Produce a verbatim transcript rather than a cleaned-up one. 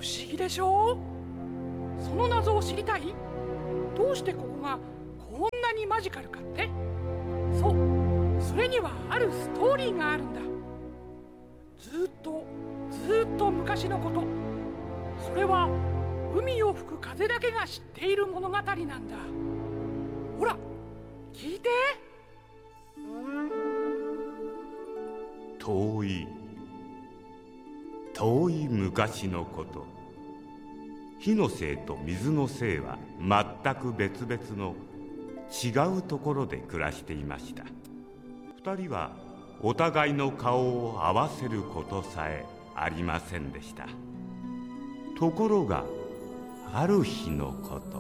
不思議でしょう。その謎を知りたい？どうしてここがこんなにマジカルかって？そう、それにはあるストーリーがあるんだ。ずっとずっと昔のこと。それは海を吹く風だけが知っている物語なんだ。ほら聞いて。 遠い遠い昔のこと。火の精と水の精は全く別々の違うところで暮らしていました。二人はお互いの顔を合わせることさえありませんでした。ところがある日のこと。